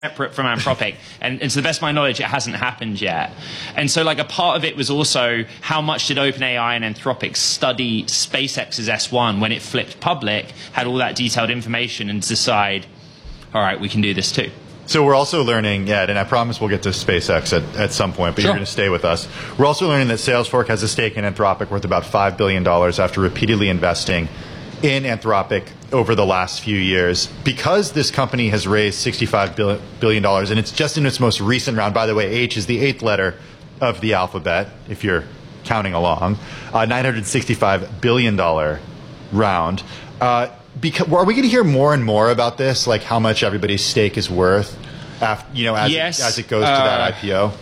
separate from Anthropic, and to the best of my knowledge, it hasn't happened yet. And so, like, a part of it was also how much did OpenAI and Anthropic study SpaceX's S1 when it flipped public, had all that detailed information, and decide, all right, we can do this too. So we're also learning, yeah, and I promise we'll get to SpaceX at some point, but You're going to stay with us. We're also learning that Salesforce has a stake in Anthropic worth about $5 billion after repeatedly investing in Anthropic over the last few years. Because this company has raised $65 billion, and it's just in its most recent round. By the way, H is the 8th letter of the alphabet, if you're counting along. $965 billion round. Are we going to hear more and more about this, like how much everybody's stake is worth, after, as it goes to that IPO?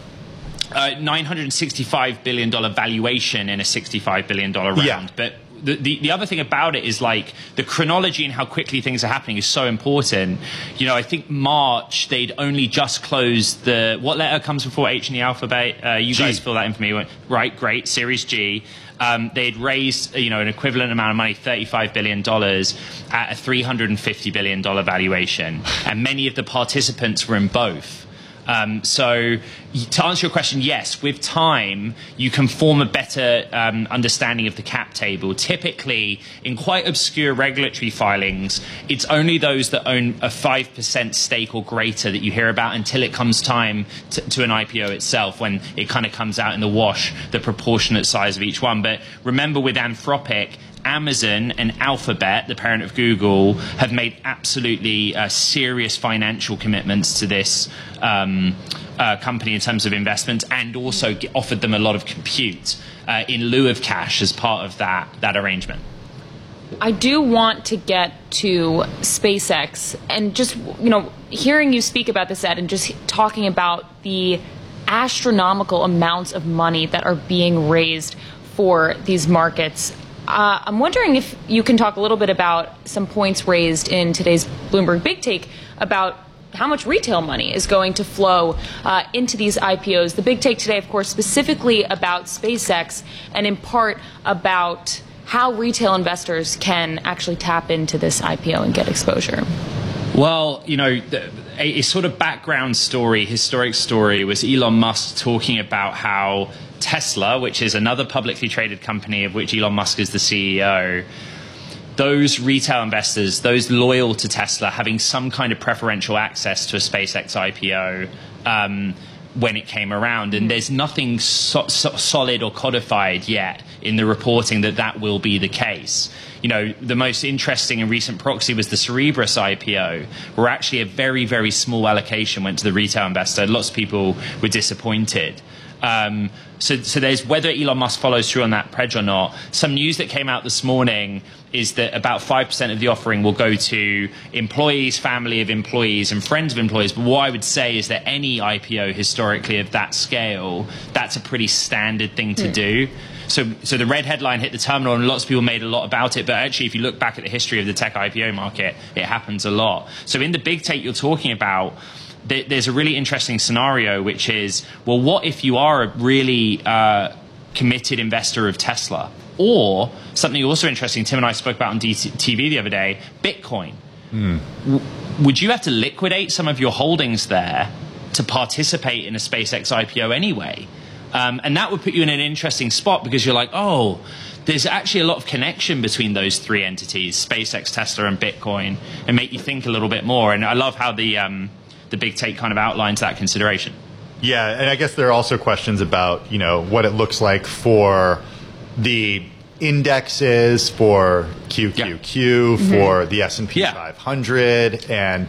$965 billion valuation in a $65 billion round. Yeah. But the other thing about it is, like, the chronology and how quickly things are happening is so important. I think March, they'd only just closed what letter comes before H in the alphabet? You G. guys fill that in for me. Right, great, Series G. They'd raised, an equivalent amount of money, $35 billion, at a $350 billion valuation. And many of the participants were in both. So to answer your question, yes, with time, you can form a better understanding of the cap table. Typically, in quite obscure regulatory filings, it's only those that own a 5% stake or greater that you hear about until it comes time to an IPO itself, when it kind of comes out in the wash, the proportionate size of each one. But remember, with Anthropic, Amazon and Alphabet, the parent of Google, have made absolutely serious financial commitments to this company in terms of investments, and also offered them a lot of compute in lieu of cash as part of that arrangement. I do want to get to SpaceX, and just hearing you speak about this, Ed, and just talking about the astronomical amounts of money that are being raised for these markets. I'm wondering if you can talk a little bit about some points raised in today's Bloomberg Big Take about how much retail money is going to flow into these IPOs. The Big Take today, of course, specifically about SpaceX, and in part about how retail investors can actually tap into this IPO and get exposure. Well, a sort of background story, historic story, was Elon Musk talking about how Tesla, which is another publicly traded company of which Elon Musk is the CEO, those retail investors, those loyal to Tesla, having some kind of preferential access to a SpaceX IPO when it came around. And there's nothing solid or codified yet in the reporting that will be the case. The most interesting and recent proxy was the Cerebras IPO, where actually a very, very small allocation went to the retail investor. Lots of people were disappointed. So there's whether Elon Musk follows through on that pledge or not. Some news that came out this morning is that about 5% of the offering will go to employees, family of employees, and friends of employees. But what I would say is that any IPO historically of that scale, that's a pretty standard thing to do. So the red headline hit the terminal, and lots of people made a lot about it. But actually, if you look back at the history of the tech IPO market, it happens a lot. So in the Big Take you're talking about, there's a really interesting scenario, which is, well, what if you are a really committed investor of Tesla? Or something also interesting, Tim and I spoke about on DTV the other day, Bitcoin. Would you have to liquidate some of your holdings there to participate in a SpaceX IPO anyway? And that would put you in an interesting spot, because you're like, oh, there's actually a lot of connection between those three entities, SpaceX, Tesla, and Bitcoin, and make you think a little bit more. And I love how the Big Take kind of outlines that consideration. Yeah, and I guess there are also questions about, what it looks like for the indexes, for QQQ, for the S&P 500, and,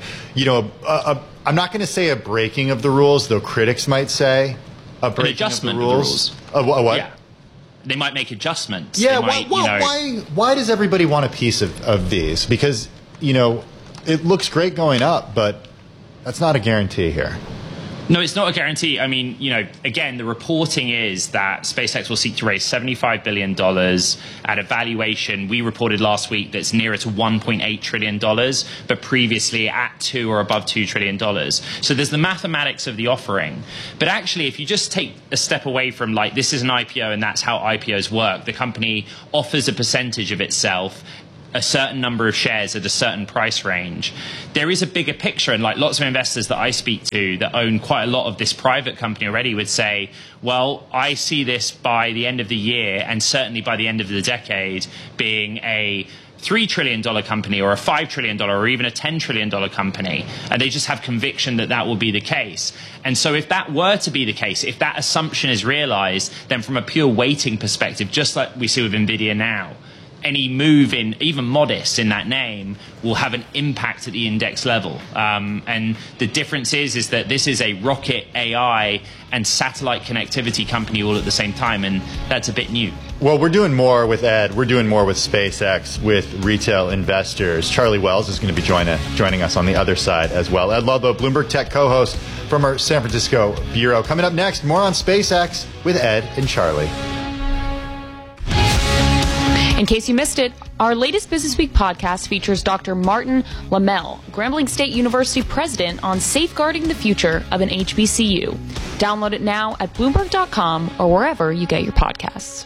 I'm not going to say a breaking of the rules, though critics might say a breaking of the rules. What? Yeah. They might make adjustments. Yeah, why does everybody want a piece of these? Because, it looks great going up, but that's not a guarantee here. No, it's not a guarantee. I mean, again, the reporting is that SpaceX will seek to raise $75 billion at a valuation we reported last week that's nearer to $1.8 trillion, but previously at $2 or above $2 trillion. So there's the mathematics of the offering. But actually, if you just take a step away from, this is an IPO and that's how IPOs work, the company offers a percentage of itself a certain number of shares at a certain price range. There is a bigger picture, and like lots of investors that I speak to that own quite a lot of this private company already would say, well, I see this by the end of the year and certainly by the end of the decade being a $3 trillion company or a $5 trillion or even a $10 trillion company. And they just have conviction that that will be the case. And so if that were to be the case, if that assumption is realized, then from a pure weighting perspective, just like we see with NVIDIA now, any move in, even modest in that name, will have an impact at the index level. And the difference is that this is a rocket, AI, and satellite connectivity company all at the same time, and that's a bit new. Well, we're doing more with Ed. We're doing more with SpaceX, with retail investors. Charlie Wells is going to be joining us on the other side as well. Ed Ludlow, Bloomberg Tech co-host from our San Francisco bureau. Coming up next, more on SpaceX with Ed and Charlie. In case you missed it, our latest Business Week podcast features Dr. Martin Lamel, Grambling State University president, on safeguarding the future of an HBCU. Download it now at Bloomberg.com or wherever you get your podcasts.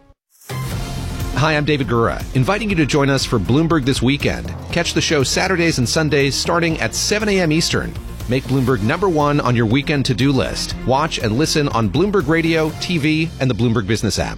Hi, I'm David Gura, inviting you to join us for Bloomberg This Weekend. Catch the show Saturdays and Sundays starting at 7 a.m. Eastern. Make Bloomberg #1 on your weekend to-do list. Watch and listen on Bloomberg Radio, TV, and the Bloomberg Business app.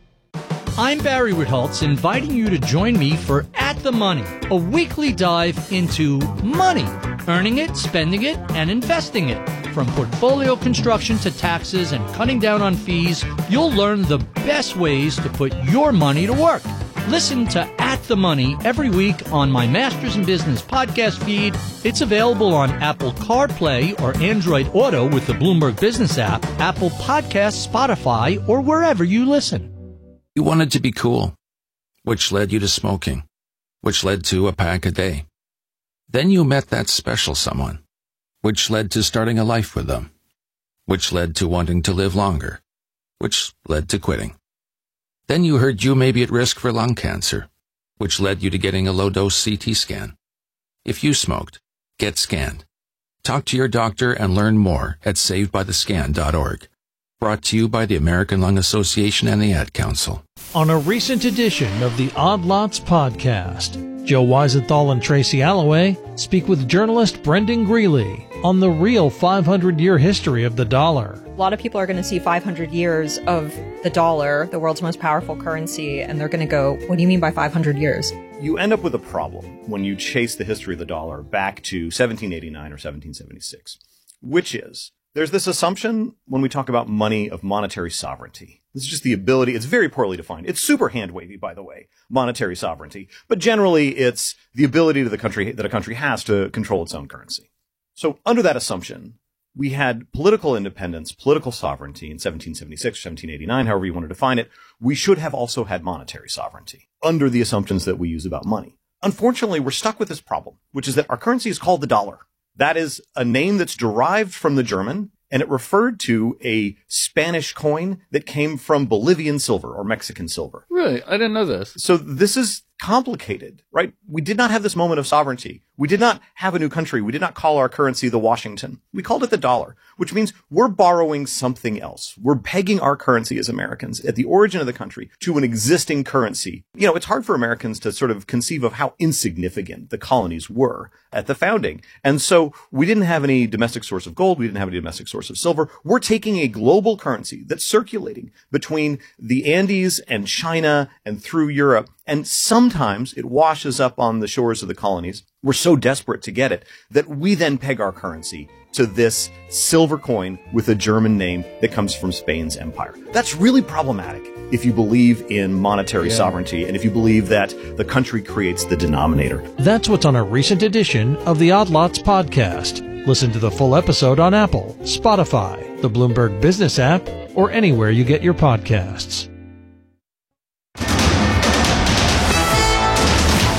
I'm Barry Ritholtz, inviting you to join me for At the Money, a weekly dive into money, earning it, spending it, and investing it. From portfolio construction to taxes and cutting down on fees, you'll learn the best ways to put your money to work. Listen to At the Money every week on my Masters in Business podcast feed. It's available on Apple CarPlay or Android Auto with the Bloomberg Business app, Apple Podcasts, Spotify, or wherever you listen. You wanted to be cool, which led you to smoking, which led to a pack a day. Then you met that special someone, which led to starting a life with them, which led to wanting to live longer, which led to quitting. Then you heard you may be at risk for lung cancer, which led you to getting a low-dose CT scan. If you smoked, get scanned. Talk to your doctor and learn more at savedbythescan.org. Brought to you by the American Lung Association and the Ad Council. On a recent edition of the Odd Lots podcast, Joe Weisenthal and Tracy Alloway speak with journalist Brendan Greeley on the real 500-year history of the dollar. A lot of people are going to see 500 years of the dollar, the world's most powerful currency, and they're going to go, what do you mean by 500 years? You end up with a problem when you chase the history of the dollar back to 1789 or 1776, which is there's this assumption when we talk about money of monetary sovereignty. This is just the ability. It's very poorly defined. It's super hand-wavy, by the way, monetary sovereignty. But generally, it's the ability that a country has to control its own currency. So under that assumption, we had political independence, political sovereignty in 1776 or 1789, however you want to define it. We should have also had monetary sovereignty under the assumptions that we use about money. Unfortunately, we're stuck with this problem, which is that our currency is called the dollar. That is a name that's derived from the German, and it referred to a Spanish coin that came from Bolivian silver or Mexican silver. Really? I didn't know this. So this is complicated, right? We did not have this moment of sovereignty. We did not have a new country. We did not call our currency the Washington. We called it the dollar, which means we're borrowing something else. We're pegging our currency as Americans at the origin of the country to an existing currency. You know, it's hard for Americans to sort of conceive of how insignificant the colonies were at the founding. And so we didn't have any domestic source of gold. We didn't have any domestic source of silver. We're taking a global currency that's circulating between the Andes and China and through Europe. And sometimes it washes up on the shores of the colonies. We're so desperate to get it that we then peg our currency to this silver coin with a German name that comes from Spain's empire. That's really problematic if you believe in monetary sovereignty and if you believe that the country creates the denominator. That's what's on a recent edition of the Odd Lots podcast. Listen to the full episode on Apple, Spotify, the Bloomberg Business app, or anywhere you get your podcasts. It's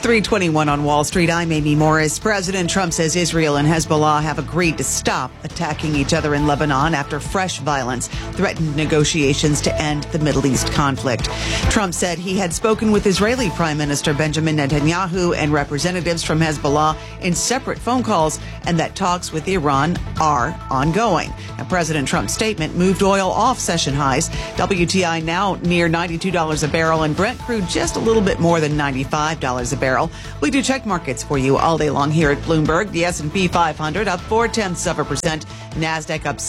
3:21 on Wall Street. I'm Amy Morris. President Trump says Israel and Hezbollah have agreed to stop attacking each other in Lebanon after fresh violence threatened negotiations to end the Middle East conflict. Trump said he had spoken with Israeli Prime Minister Benjamin Netanyahu and representatives from Hezbollah in separate phone calls, and that talks with Iran are ongoing. Now, President Trump's statement moved oil off session highs. WTI now near $92 a barrel, and Brent crude just a little bit more than $95 a barrel. We do check markets for you all day long here at Bloomberg. The S&P 500 up 0.4%. NASDAQ up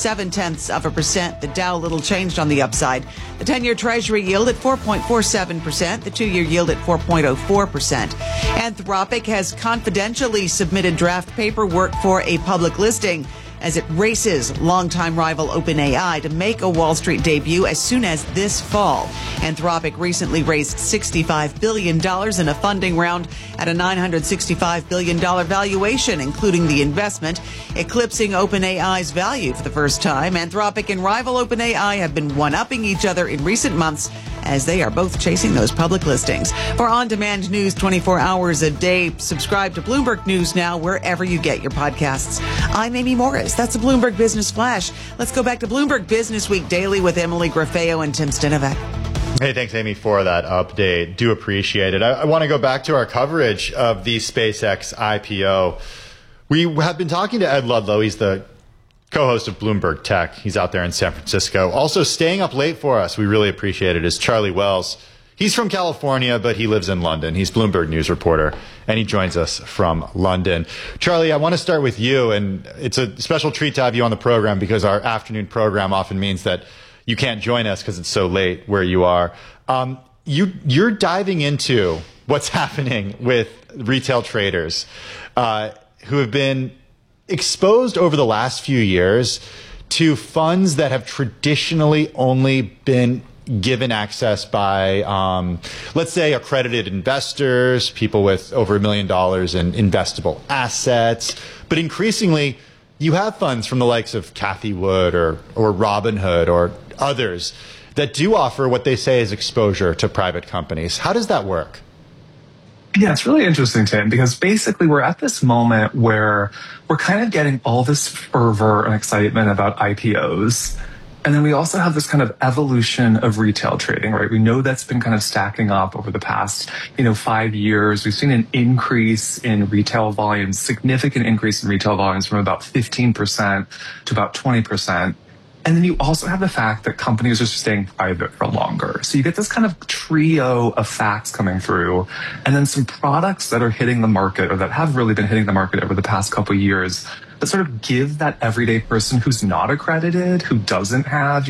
0.7%. The Dow little changed on the upside. The 10-year Treasury yield at 4.47%. The 2-year yield at 4.04%. Anthropic has confidentially submitted draft paperwork for a public listing as it races longtime rival OpenAI to make a Wall Street debut as soon as this fall. Anthropic recently raised $65 billion in a funding round at a $965 billion valuation, including the investment, eclipsing OpenAI's value for the first time. Anthropic and rival OpenAI have been one-upping each other in recent months as they are both chasing those public listings. For on-demand news 24 hours a day, subscribe to Bloomberg News Now wherever you get your podcasts. I'm Amy Morris. That's a Bloomberg Business Flash. Let's go back to Bloomberg Business Week Daily with Emily Grafeo and Tim Stinovec. Hey, thanks, Amy, for that update. Do appreciate it. I want to go back to our coverage of the SpaceX IPO. We have been talking to Ed Ludlow. He's the co-host of Bloomberg Tech. He's out there in San Francisco. Also staying up late for us, we really appreciate it, is Charlie Wells. He's from California, but he lives in London. He's Bloomberg News reporter, and he joins us from London. Charlie, I want to start with you, and it's a special treat to have you on the program because our afternoon program often means that you can't join us because it's so late where you are. You're diving into what's happening with retail traders who have been exposed over the last few years to funds that have traditionally only been given access by, let's say, accredited investors, people with over $1 million in investable assets. But increasingly, you have funds from the likes of Cathie Wood or Robinhood or others that do offer what they say is exposure to private companies. How does that work? Yeah, it's really interesting, Tim, because basically we're at this moment where we're kind of getting all this fervor and excitement about IPOs. And then we also have this kind of evolution of retail trading, right? We know that's been kind of stacking up over the past, 5 years. We've seen an increase in retail volumes, significant increase in retail volumes from about 15% to about 20%. And then you also have the fact that companies are staying private for longer. So you get this kind of trio of facts coming through, and then some products that are hitting the market or that have really been hitting the market over the past couple of years that sort of give that everyday person who's not accredited, who doesn't have,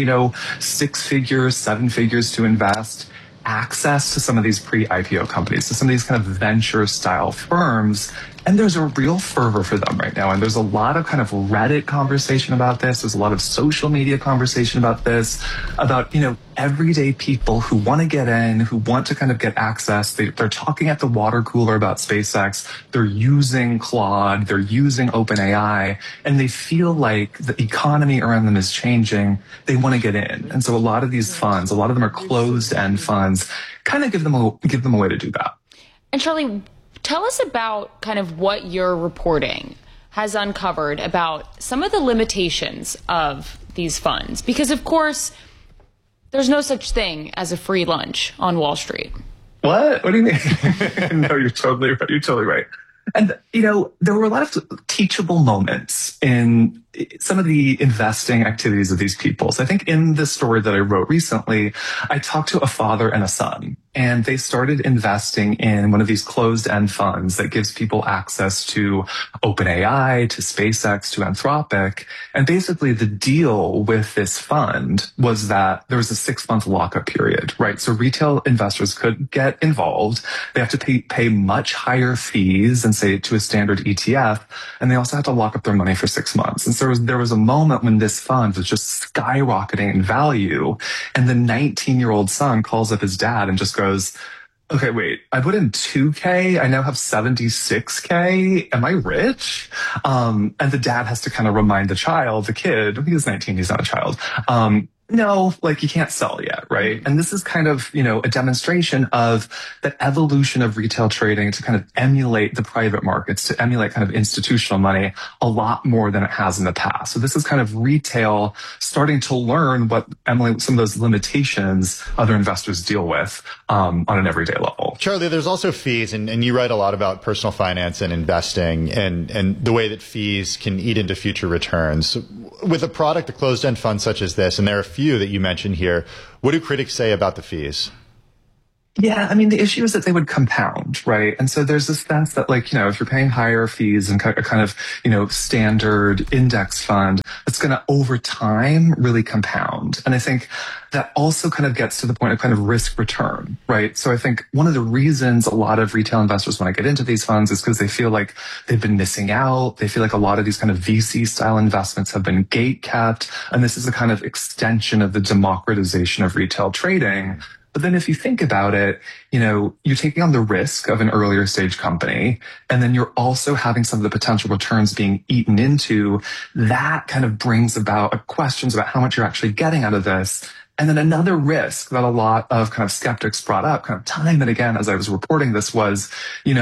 6 figures, 7 figures to invest, access to some of these pre-IPO companies, to some of these kind of venture style firms. And there's a real fervor for them right now. And there's a lot of kind of Reddit conversation about this. There's a lot of social media conversation about this, about, everyday people who want to get in, who want to kind of get access. They're talking at the water cooler about SpaceX. They're using Claude. They're using OpenAI. And they feel like the economy around them is changing. They want to get in. And so a lot of these funds, a lot of them are closed-end funds, kind of give them a way to do that. And Charlie, tell us about kind of what your reporting has uncovered about some of the limitations of these funds. Because, of course, there's no such thing as a free lunch on Wall Street. What? What do you mean? No, you're totally right. You're totally right. And, there were a lot of teachable moments in some of the investing activities of these people. So I think in the story that I wrote recently, I talked to a father and a son, and they started investing in one of these closed-end funds that gives people access to OpenAI, to SpaceX, to Anthropic. And basically the deal with this fund was that there was a 6-month lockup period, right? So retail investors could get involved. They have to pay much higher fees than, say, to a standard ETF. And they also have to lock up their money for 6 months. And so there was a moment when this fund was just skyrocketing in value. And the 19-year-old son calls up his dad and just goes, okay, wait, I put in $2K. I now have $76K. Am I rich? And the dad has to kind of remind the kid, he's 19, he's not a child, no, like you can't sell yet, right? And this is kind of, a demonstration of that evolution of retail trading to kind of emulate the private markets, to emulate kind of institutional money a lot more than it has in the past. So this is kind of retail starting to learn some of those limitations other investors deal with on an everyday level. Charlie, there's also fees, and you write a lot about personal finance and investing and the way that fees can eat into future returns. With a product, a closed-end fund such as this, and there are a few that you mentioned here, what do critics say about the fees? Yeah, I mean, the issue is that they would compound, right? And so there's this sense that, like, if you're paying higher fees and a kind of, standard index fund, it's going to, over time, really compound. And I think that also kind of gets to the point of kind of risk return, right? So I think one of the reasons a lot of retail investors want to get into these funds is because they feel like they've been missing out. They feel like a lot of these kind of VC style investments have been gate kept. And this is a kind of extension of the democratization of retail trading. But then if you think about it, you're taking on the risk of an earlier stage company, and then you're also having some of the potential returns being eaten into. That kind of brings about questions about how much you're actually getting out of this. And then another risk that a lot of kind of skeptics brought up kind of time and again as I was reporting this was,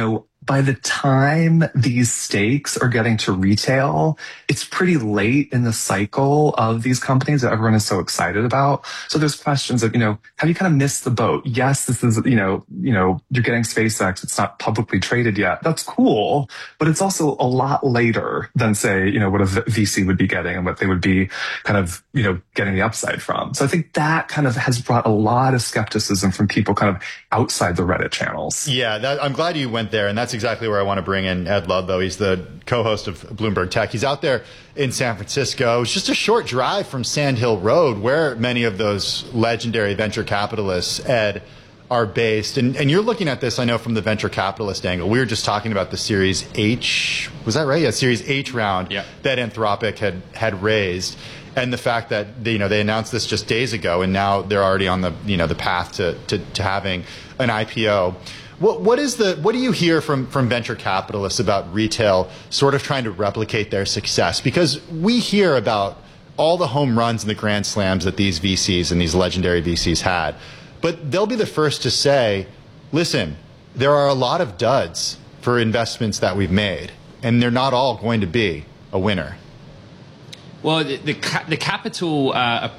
by the time these stakes are getting to retail, it's pretty late in the cycle of these companies that everyone is so excited about. So there's questions of, have you kind of missed the boat? Yes, this is, you're getting SpaceX. It's not publicly traded yet. That's cool, but it's also a lot later than, say, what a VC would be getting and what they would be kind of, getting the upside from. So I think that kind of has brought a lot of skepticism from people kind of outside the Reddit channels. Yeah, I'm glad you went there, and that's exactly where I want to bring in Ed Ludlow. He's the co-host of Bloomberg Tech. He's out there in San Francisco. It's just a short drive from Sand Hill Road, where many of those legendary venture capitalists, Ed, are based. And you're looking at this, I know, from the venture capitalist angle. We were just talking about the Series H, was that right? Yeah, Series H round that Anthropic had raised. And the fact that they announced this just days ago, and now they're already on the the path to having an IPO. What do you hear from venture capitalists about retail sort of trying to replicate their success? Because we hear about all the home runs and the grand slams that these VCs and these legendary VCs had, but they'll be the first to say, listen, there are a lot of duds for investments that we've made, and they're not all going to be a winner. Well, the capital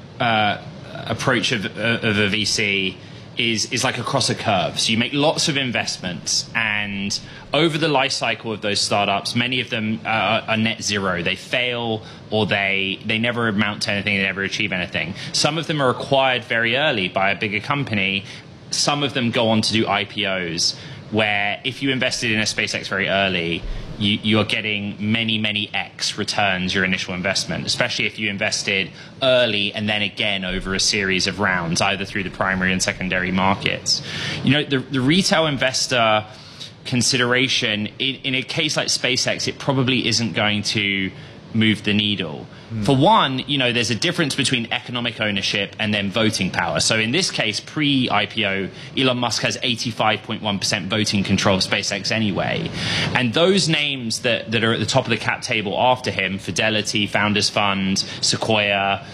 approach of a VC is like across a curve. So you make lots of investments, and over the life cycle of those startups, many of them are net zero. They fail, or they never amount to anything, they never achieve anything. Some of them are acquired very early by a bigger company. Some of them go on to do IPOs, where if you invested in a SpaceX very early, you are getting many X returns your initial investment, especially if you invested early and then again over a series of rounds, either through the primary and secondary markets. The retail investor consideration, in a case like SpaceX, it probably isn't going to move the needle. For one, there's a difference between economic ownership and then voting power. So in this case, pre-IPO, Elon Musk has 85.1% voting control of SpaceX anyway. And those names that are at the top of the cap table after him, Fidelity, Founders Fund, Sequoia,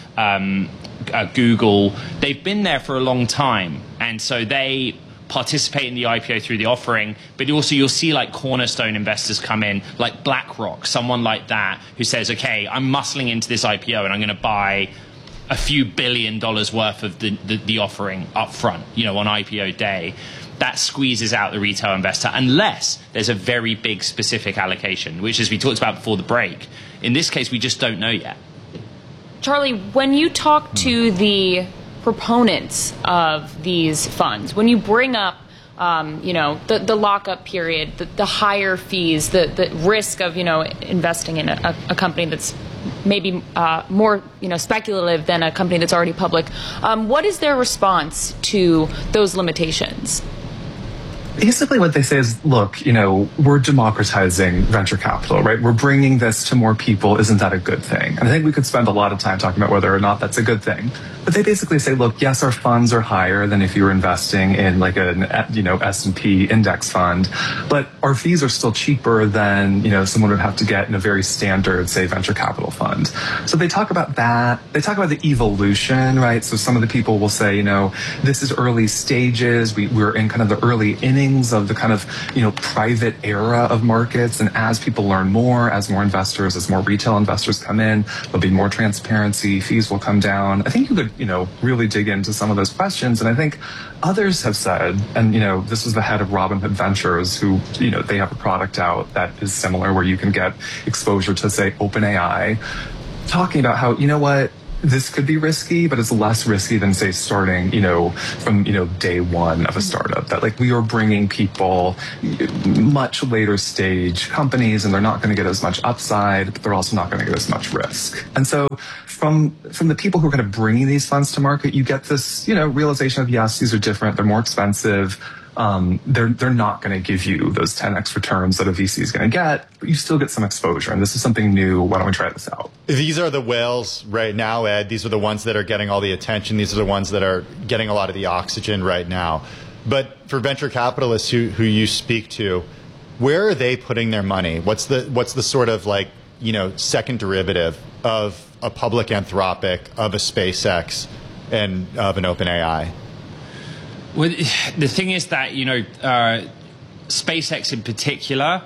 Google, they've been there for a long time. And so they participate in the IPO through the offering, but also you'll see like cornerstone investors come in, like BlackRock, someone like that, who says, okay, I'm muscling into this IPO and I'm going to buy a few $1 billion worth of the offering up front, on IPO day. That squeezes out the retail investor unless there's a very big specific allocation, which, as we talked about before the break, in this case, we just don't know yet. Charlie, when you talk to the proponents of these funds, when you bring up the lockup period, the higher fees, the risk of investing in a company that's maybe more speculative than a company that's already public, what is their response to those limitations? Basically what they say is, look, we're democratizing venture capital, right? We're bringing this to more people. Isn't that a good thing? And I think we could spend a lot of time talking about whether or not that's a good thing. But they basically say, look, yes, our funds are higher than if you were investing in like an, S&P index fund, but our fees are still cheaper than, someone would have to get in a very standard, say, venture capital fund. So they talk about that. They talk about the evolution, right? So some of the people will say, this is early stages. We're in kind of the early innings of the kind of, private era of markets. And as people learn more, as more investors, as more retail investors come in, there'll be more transparency, fees will come down. I think you could, really dig into some of those questions. And I think others have said, and, this is the head of Robinhood Ventures, who, they have a product out that is similar where you can get exposure to, say, OpenAI, talking about how, this could be risky, but it's less risky than, say, starting, from, day one of a startup. That, we are bringing people much later stage companies, and they're not going to get as much upside, but they're also not going to get as much risk. And so from the people who are kind of bringing these funds to market, you get this, realization of, yes, these are different, they're more expensive. They're not going to give you those 10x returns that a VC is going to get, but you still get some exposure. And this is something new. Why don't we try this out? These are the whales right now, Ed. These are the ones that are getting all the attention. These are the ones that are getting a lot of the oxygen right now. But for venture capitalists who you speak to, where are they putting their money? What's the sort of second derivative of a public Anthropic, of a SpaceX, and of an OpenAI? Well, the thing is that, SpaceX in particular,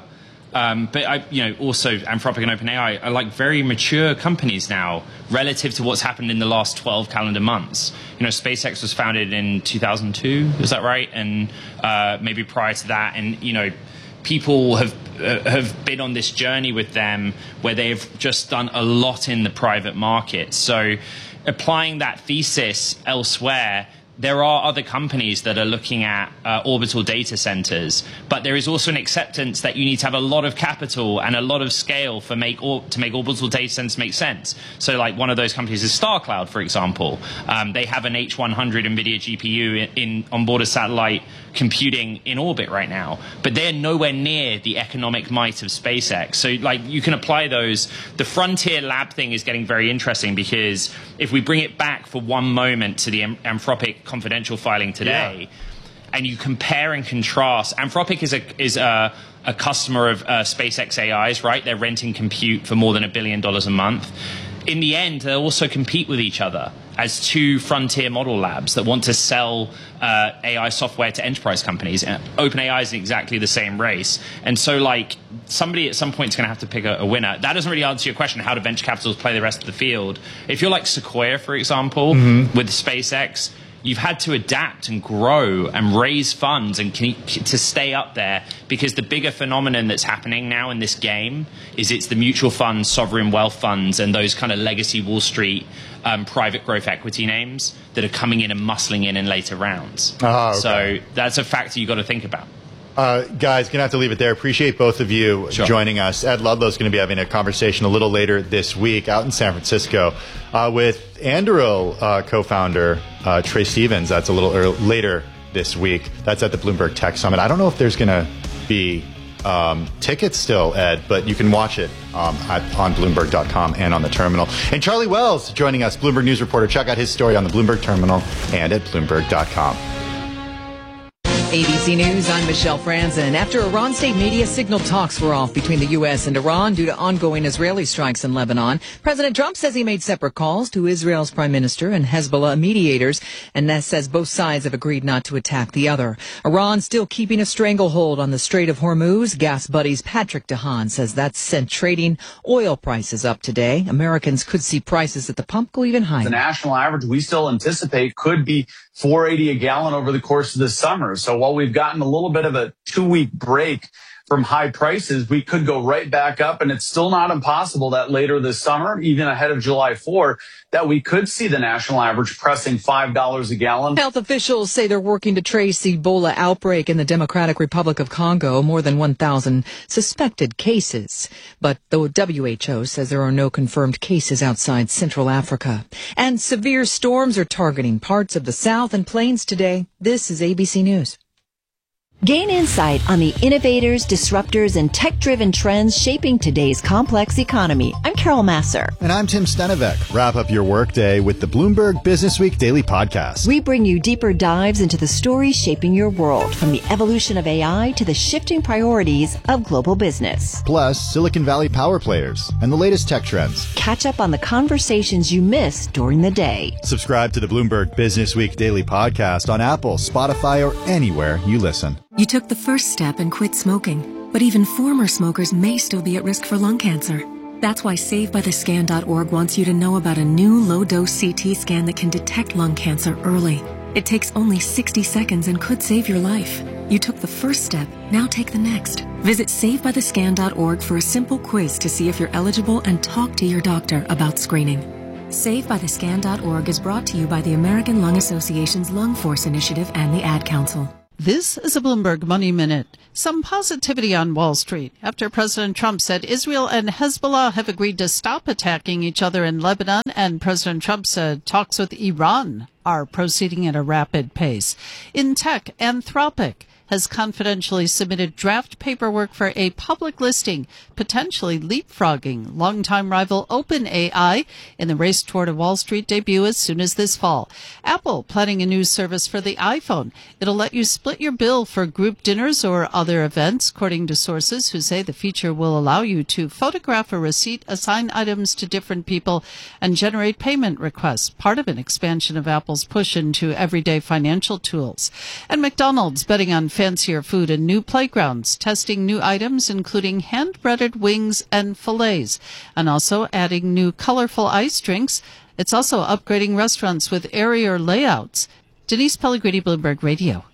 but also Anthropic and OpenAI are very mature companies now relative to what's happened in the last 12 calendar months. SpaceX was founded in 2002, is that right? And maybe prior to that, and people have been on this journey with them where they've just done a lot in the private market. So applying that thesis elsewhere, there are other companies that are looking at orbital data centers, but there is also an acceptance that you need to have a lot of capital and a lot of scale to make orbital data centers make sense. So one of those companies is StarCloud, for example. They have an H100 NVIDIA GPU on board a satellite computing in orbit right now, but they're nowhere near the economic might of SpaceX. So you can apply those. The Frontier Lab thing is getting very interesting because if we bring it back for one moment to the Anthropic confidential filing today, and you compare and contrast, Anthropic is a customer of SpaceX AI's, right? They're renting compute for more than $1 billion a month. In the end, they'll also compete with each other as two frontier model labs that want to sell AI software to enterprise companies. OpenAI is in exactly the same race. And so somebody at some point is going to have to pick a winner. That doesn't really answer your question, how do venture capitals play the rest of the field? If you're like Sequoia, for example, with SpaceX, you've had to adapt and grow and raise funds and to stay up there, because the bigger phenomenon that's happening now in this game is it's the mutual funds, sovereign wealth funds, and those kind of legacy Wall Street private growth equity names that are coming in and muscling in later rounds. Okay. So that's a factor you've got to think about. Guys, going to have to leave it there. Appreciate both of you joining us. Ed Ludlow's going to be having a conversation a little later this week out in San Francisco with Anduril co-founder Trey Stevens. That's a little later this week. That's at the Bloomberg Tech Summit. I don't know if there's going to be tickets still, Ed, but you can watch it on Bloomberg.com and on the terminal. And Charlie Wells joining us, Bloomberg News reporter. Check out his story on the Bloomberg terminal and at Bloomberg.com. ABC News, I'm Michelle Franzen. After Iran state media signaled talks were off between the U.S. and Iran due to ongoing Israeli strikes in Lebanon, President Trump says he made separate calls to Israel's prime minister and Hezbollah mediators, and says both sides have agreed not to attack the other. Iran still keeping a stranglehold on the Strait of Hormuz. Gas Buddy's Patrick DeHaan says that's sent trading oil prices up today. Americans could see prices at the pump go even higher. The national average we still anticipate could be $4.80 a gallon over the course of the summer. So while we've gotten a little bit of a 2-week break from high prices, we could go right back up. And it's still not impossible that later this summer, even ahead of July 4, that we could see the national average pressing $5 a gallon. Health officials say they're working to trace the Ebola outbreak in the Democratic Republic of Congo, more than 1,000 suspected cases. But the WHO says there are no confirmed cases outside Central Africa. And severe storms are targeting parts of the South and Plains today. This is ABC News. Gain insight on the innovators, disruptors, and tech-driven trends shaping today's complex economy. I'm Carol Masser. And I'm Tim Stenevec. Wrap up your workday with the Bloomberg Businessweek Daily Podcast. We bring you deeper dives into the stories shaping your world, from the evolution of AI to the shifting priorities of global business. Plus, Silicon Valley power players and the latest tech trends. Catch up on the conversations you missed during the day. Subscribe to the Bloomberg Businessweek Daily Podcast on Apple, Spotify, or anywhere you listen. You took the first step and quit smoking, but even former smokers may still be at risk for lung cancer. That's why SaveByTheScan.org wants you to know about a new low-dose CT scan that can detect lung cancer early. It takes only 60 seconds and could save your life. You took the first step, now take the next. Visit SaveByTheScan.org for a simple quiz to see if you're eligible and talk to your doctor about screening. SaveByTheScan.org is brought to you by the American Lung Association's Lung Force Initiative and the Ad Council. This is a Bloomberg Money Minute. Some positivity on Wall Street after President Trump said Israel and Hezbollah have agreed to stop attacking each other in Lebanon, and President Trump said talks with Iran are proceeding at a rapid pace. In tech, Anthropic has confidentially submitted draft paperwork for a public listing, potentially leapfrogging longtime rival OpenAI in the race toward a Wall Street debut as soon as this fall. Apple planning a new service for the iPhone. It'll let you split your bill for group dinners or other events, according to sources who say the feature will allow you to photograph a receipt, assign items to different people, and generate payment requests, part of an expansion of Apple's push into everyday financial tools. And McDonald's betting on fancier food and new playgrounds, testing new items including hand-breaded wings and fillets, and also adding new colorful ice drinks. It's also upgrading restaurants with airier layouts. Denise Pellegrini, Bloomberg Radio.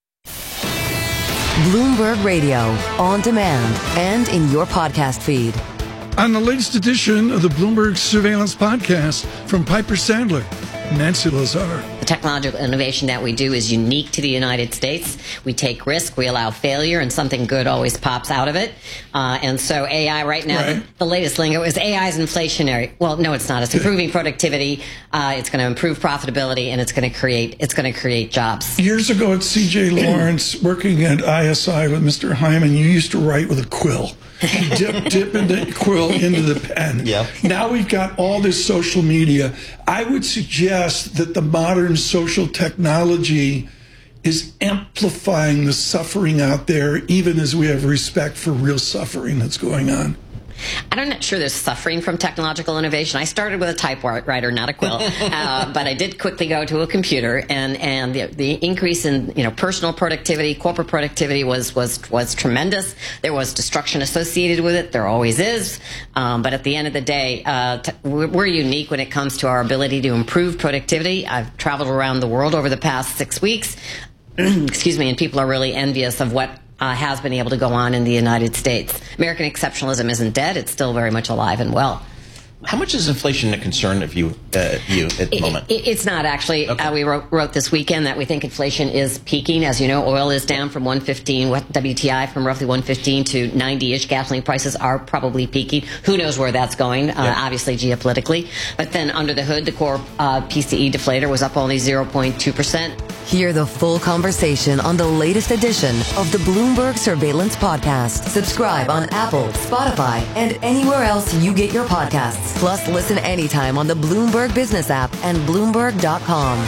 Bloomberg Radio, on demand and in your podcast feed. On the latest edition of the Bloomberg Surveillance Podcast from Piper Sandler, Nancy Lazar. The technological innovation that we do is unique to the United States. We take risk, we allow failure, and something good always pops out of it. And so AI right now, the latest lingo is AI is inflationary. Well, no, it's not. It's improving productivity. It's going to improve profitability, and it's going to create jobs. Years ago at C.J. Lawrence, working at ISI with Mr. Hyman, you used to write with a quill. Dip the quill into the pen. Yeah. Now we've got all this social media. I would suggest that the modern social technology is amplifying the suffering out there, even as we have respect for real suffering that's going on. I'm not sure there's suffering from technological innovation. I started with a typewriter, not a quill, but I did quickly go to a computer, and the increase in personal productivity, corporate productivity was tremendous. There was destruction associated with it. There always is, but at the end of the day, we're unique when it comes to our ability to improve productivity. I've traveled around the world over the past 6 weeks, excuse me, and people are really envious of what has been able to go on in the United States. American exceptionalism isn't dead. It's still very much alive and well. How much is inflation a concern of you at the moment? It's not, actually. Okay. We wrote this weekend that we think inflation is peaking. As you know, oil is down from 115, WTI from roughly 115 to 90-ish. Gasoline prices are probably peaking. Who knows where that's going, obviously geopolitically. But then under the hood, the core PCE deflator was up only 0.2%. Hear the full conversation on the latest edition of the Bloomberg Surveillance Podcast. Subscribe on Apple, Spotify, and anywhere else you get your podcasts. Plus, listen anytime on the Bloomberg Business app and Bloomberg.com.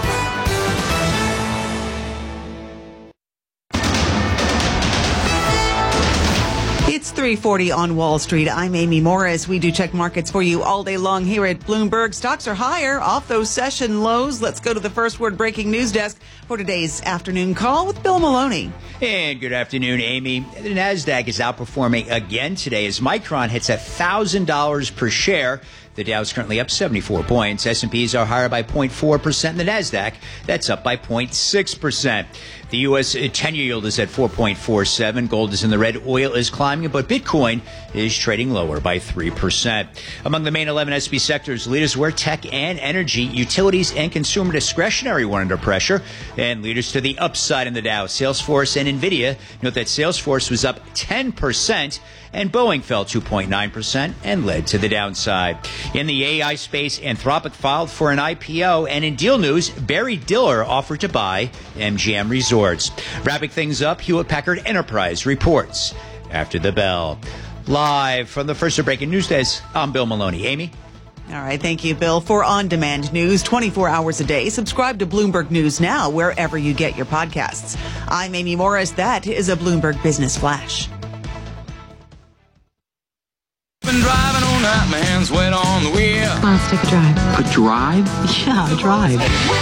It's 3:40 on Wall Street. I'm Amy Morris. We do check markets for you all day long here at Bloomberg. Stocks are higher off those session lows. Let's go to the First Word breaking news desk for today's afternoon call with Bill Maloney. And good afternoon, Amy. The NASDAQ is outperforming again today as Micron hits $1,000 per share. The Dow's currently up 74 points. S&Ps are higher by 0.4%. And the NASDAQ, that's up by 0.6%. The U.S. 10-year yield is at 4.47. Gold is in the red. Oil is climbing, but Bitcoin is trading lower by 3%. Among the main 11 S&P sectors, leaders were tech and energy, utilities, and consumer discretionary were under pressure. And leaders to the upside in the Dow, Salesforce and NVIDIA. Note that Salesforce was up 10%. And Boeing fell 2.9% and led to the downside. In the AI space, Anthropic filed for an IPO. And in deal news, Barry Diller offered to buy MGM Resorts. reports. Wrapping things up, Hewlett-Packard Enterprise reports after the bell. Live from the First Breaking News Desk, I'm Bill Maloney. Amy? All right. Thank you, Bill. For on-demand news 24 hours a day, subscribe to Bloomberg News Now wherever you get your podcasts. I'm Amy Morris. That is a Bloomberg Business Flash. Been driving all night, my hands wet on the wheel. Let's take a drive. A drive? Yeah, a drive.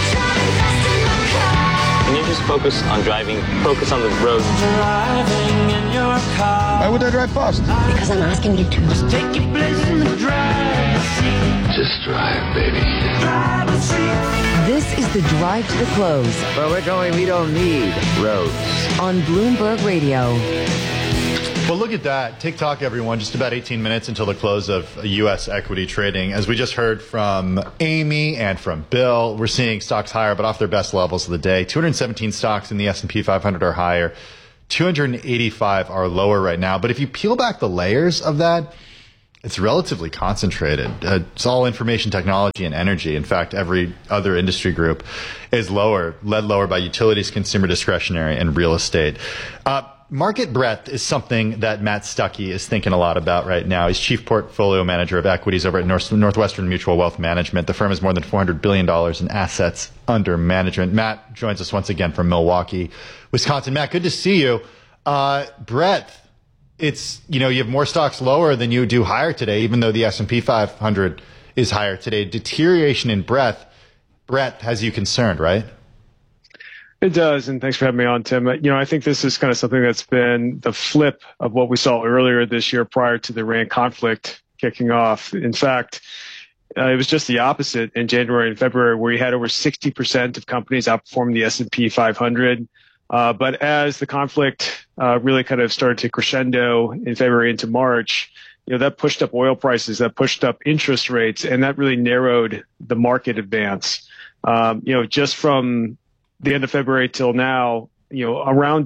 Can you just focus on driving? Focus on the road. Driving in your car. Why would I drive fast? Because I'm asking you to. Just take your place in the driver's seat. Just drive, baby. Driver's seat. This is the Drive to the Close. Where we're going, we don't need roads. On Bloomberg Radio. Well, look at that. TikTok, everyone, just about 18 minutes until the close of U.S. equity trading. As we just heard from Amy and from Bill, we're seeing stocks higher, but off their best levels of the day. 217 stocks in the S&P 500 are higher. 285 are lower right now. But if you peel back the layers of that, it's relatively concentrated. It's all information technology and energy. In fact, every other industry group is lower, led lower by utilities, consumer discretionary, and real estate. Market breadth is something that Matt Stuckey is thinking a lot about right now. He's chief portfolio manager of equities over at Northwestern Mutual Wealth Management. The firm has more than $400 billion in assets under management. Matt joins us once again from Milwaukee, Wisconsin. Matt, good to see you. Breadth, it's, you have more stocks lower than you do higher today, even though the S&P 500 is higher today. Deterioration in breadth has you concerned, right? It does, and thanks for having me on, Tim. I think this is kind of something that's been the flip of what we saw earlier this year prior to the Iran conflict kicking off. In fact, it was just the opposite in January and February, where you had over 60% of companies outperform the S&P 500. But as the conflict really kind of started to crescendo in February into March, that pushed up oil prices, that pushed up interest rates, and that really narrowed the market advance. Just from the end of February till now, around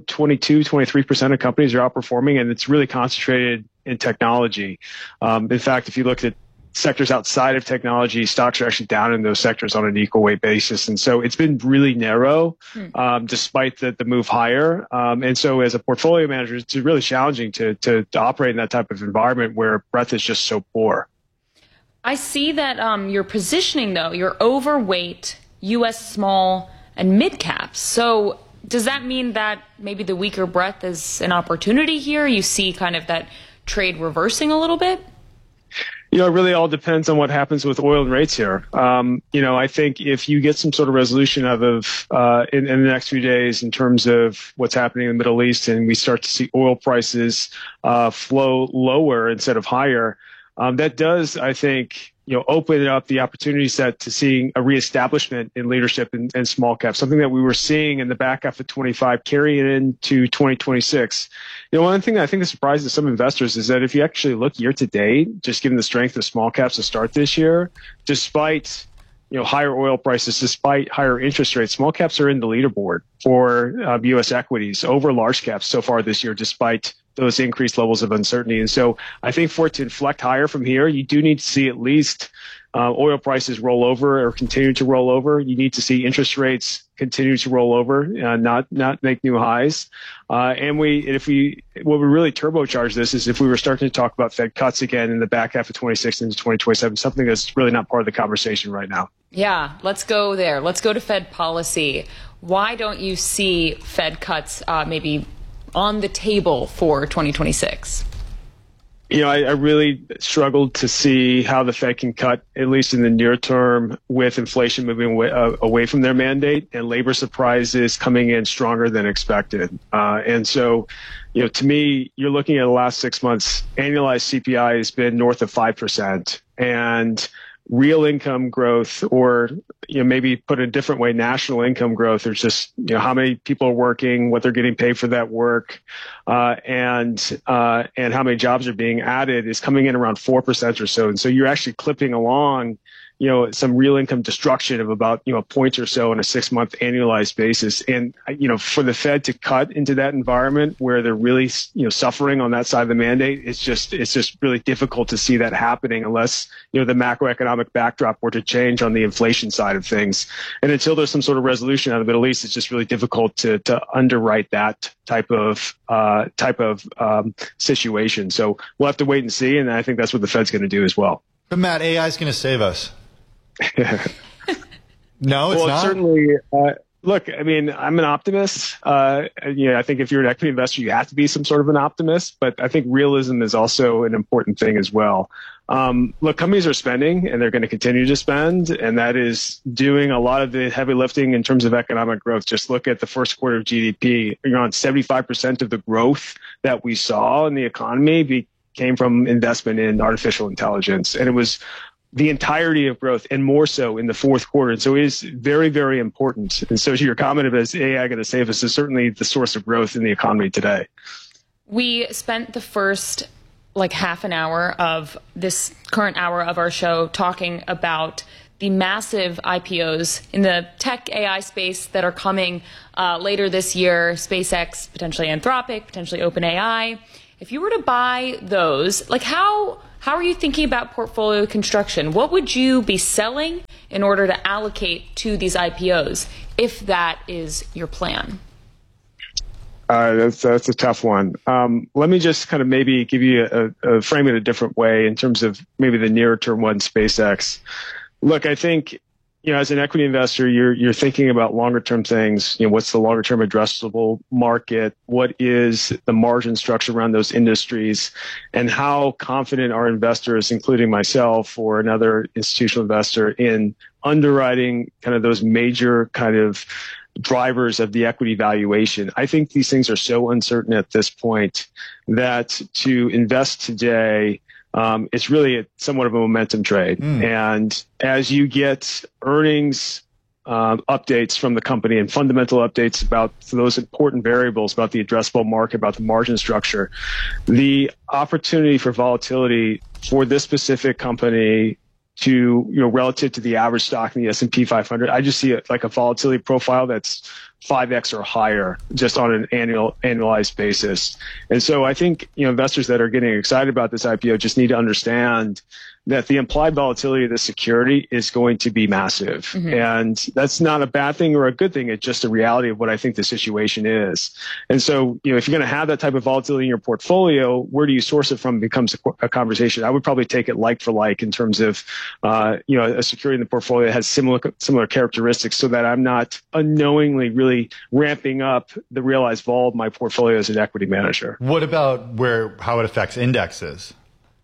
23% of companies are outperforming, and it's really concentrated in technology. In fact, if you look at sectors outside of technology, stocks are actually down in those sectors on an equal weight basis. And so it's been really narrow, despite the move higher. And so as a portfolio manager, it's really challenging to operate in that type of environment where breadth is just so poor. I see that your positioning, though, you're overweight U.S. small and mid caps. So does that mean that maybe the weaker breadth is an opportunity here? You see kind of that trade reversing a little bit? It really all depends on what happens with oil and rates here. I think if you get some sort of resolution out of in the next few days in terms of what's happening in the Middle East, and we start to see oil prices flow lower instead of higher, that does, I think, open up the opportunity set to seeing a reestablishment in leadership and small caps, something that we were seeing in the back half of 25 carrying into 2026. One thing that I think that surprises some investors is that if you actually look year to date, just given the strength of small caps to start this year, despite higher oil prices, despite higher interest rates, small caps are in the leaderboard for U.S. equities over large caps so far this year, despite those increased levels of uncertainty. And so I think for it to inflect higher from here, you do need to see at least oil prices roll over or continue to roll over. You need to see interest rates continue to roll over, not make new highs. What would really turbocharge this is if we were starting to talk about Fed cuts again in the back half of 26 into 2027, something that's really not part of the conversation right now. Yeah, let's go there. Let's go to Fed policy. Why don't you see Fed cuts maybe on the table for 2026? I really struggled to see how the Fed can cut, at least in the near term, with inflation moving away from their mandate and labor surprises coming in stronger than expected. And so, to me, you're looking at the last 6 months, annualized CPI has been north of 5%. And real income growth, or maybe put a different way, national income growth, or just how many people are working, what they're getting paid for that work, and how many jobs are being added, is coming in around 4% or so. And so you're actually clipping along some real income destruction of about, a point or so on a 6-month annualized basis. And, for the Fed to cut into that environment where they're really, suffering on that side of the mandate, it's just really difficult to see that happening unless, the macroeconomic backdrop were to change on the inflation side of things. And until there's some sort of resolution out of the Middle East, it's just really difficult to underwrite that type of situation. So we'll have to wait and see. And I think that's what the Fed's going to do as well. But Matt, AI is going to save us. No, it's not. Certainly. Look, I mean, I'm an optimist. I think if you're an equity investor, you have to be some sort of an optimist. But I think realism is also an important thing as well. Look, companies are spending, and they're going to continue to spend, and that is doing a lot of the heavy lifting in terms of economic growth. Just look at the first quarter of GDP. On 75% of the growth that we saw in the economy came from investment in artificial intelligence, and it was the entirety of growth, and more so in the fourth quarter. And so it is very, very important. And so to your comment of is AI going to save us is certainly the source of growth in the economy today. We spent the first half an hour of this current hour of our show talking about the massive IPOs in the tech AI space that are coming later this year, SpaceX, potentially Anthropic, potentially OpenAI. If you were to buy those, how are you thinking about portfolio construction? What would you be selling in order to allocate to these IPOs, if that is your plan? That's a tough one. Let me just kind of maybe give you a frame it a different way in terms of maybe the nearer term one, SpaceX. Look, I think, as an equity investor, you're thinking about longer term things. What's the longer term addressable market? What is the margin structure around those industries? And how confident are investors, including myself or another institutional investor, in underwriting kind of those major kind of drivers of the equity valuation? I think these things are so uncertain at this point that to invest today, it's really somewhat of a momentum trade. And as you get earnings updates from the company and fundamental updates about those important variables, about the addressable market, about the margin structure, the opportunity for volatility for this specific company to, relative to the average stock in the S&P 500, I just see it like a volatility profile that's 5x or higher just on an annualized basis. And so I think, investors that are getting excited about this IPO just need to understand that the implied volatility of the security is going to be massive. Mm-hmm. And that's not a bad thing or a good thing. It's just a reality of what I think the situation is. And so, if you're going to have that type of volatility in your portfolio, where do you source it from becomes a conversation. I would probably take it like for like in terms of, a security in the portfolio that has similar characteristics, so that I'm not unknowingly really ramping up the realized vol of my portfolio as an equity manager. What about how it affects indexes?